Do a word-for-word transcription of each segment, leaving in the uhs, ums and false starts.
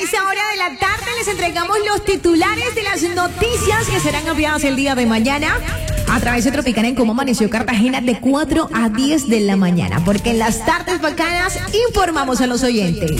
esta hora de la tarde les entregamos los titulares de las noticias que serán enviadas el día de mañana a través de Tropicana en Cómo Amaneció Cartagena de cuatro a diez de la mañana, porque en las tardes bacanas informamos a los oyentes.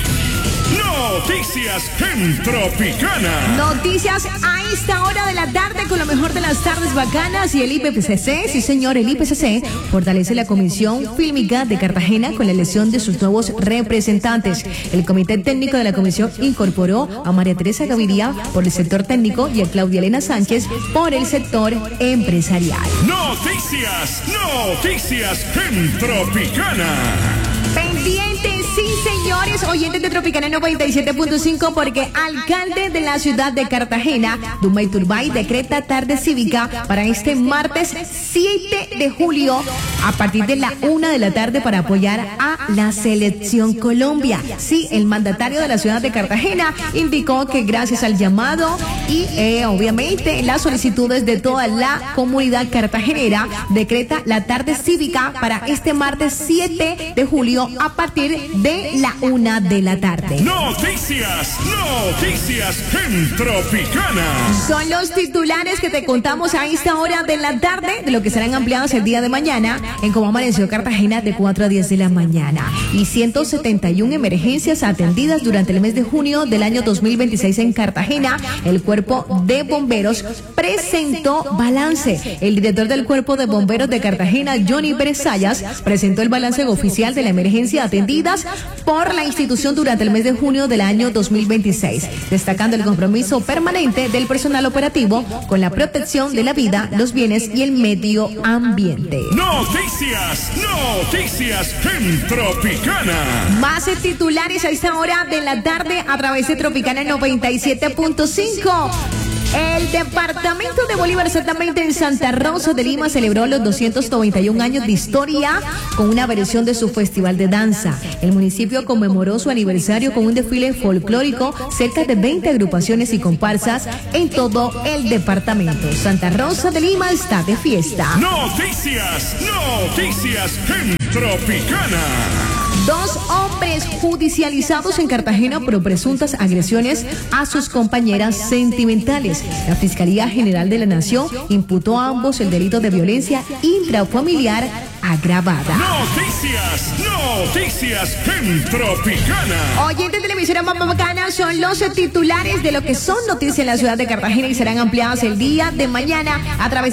Noticias en Tropicana. Noticias a esta hora de la tarde con lo mejor de las tardes bacanas y el I P C C. Sí, señor, el I P C C fortalece la Comisión Fílmica de Cartagena con la elección de sus nuevos representantes. El Comité Técnico de la Comisión incorporó a María Teresa Gaviria por el sector técnico y a Claudia Elena Sánchez por el sector empresarial. Noticias, noticias en Tropicana. Pendientes, sí señores, oyentes de Tropicana noventa y siete punto cinco, porque alcalde de la ciudad de Cartagena, Dumay Turbay, decreta tarde cívica para este martes siete de julio a partir de la una de la tarde para apoyar a la Selección Colombia. Sí, el mandatario de la ciudad de Cartagena indicó que gracias al llamado y eh, obviamente las solicitudes de toda la comunidad cartagenera, decreta la tarde cívica para este martes siete de julio a partir de la una de la tarde. Noticias, noticias en Tropicana. Son los titulares que te contamos a esta hora de la tarde de lo que serán ampliados el día de mañana en Cómo Amaneció Cartagena de cuatro a diez de la mañana. Y ciento setenta y una emergencias atendidas durante el mes de junio del año dos mil veintiséis en Cartagena. El Cuerpo de Bomberos presentó balance. El director del Cuerpo de Bomberos de Cartagena, Johnny Pérez Sayas, presentó el balance oficial de la emergencia atendidas por la institución durante el mes de junio del año dos mil veintiséis, destacando el compromiso permanente del personal operativo con la protección de la vida, los bienes y el medio ambiente. Noticias, noticias en Tropicana. Más titulares a esta hora de la tarde a través de Tropicana noventa y siete punto cinco. El departamento de Bolívar, exactamente en Santa Rosa de Lima, celebró los doscientos noventa y un años de historia con una versión de su festival de danza. El municipio conmemoró su aniversario con un desfile folclórico, cerca de veinte agrupaciones y comparsas en todo el departamento. Santa Rosa de Lima está de fiesta. Noticias, noticias en Tropicana. Dos hombres judicializados en Cartagena por presuntas agresiones a sus compañeras sentimentales. La Fiscalía General de la Nación imputó a ambos el delito de violencia intrafamiliar agravada. Noticias, noticias en Tropicana. Oyentes de televisora más bacana, son los titulares de lo que son noticias en la ciudad de Cartagena y serán ampliadas el día de mañana a través de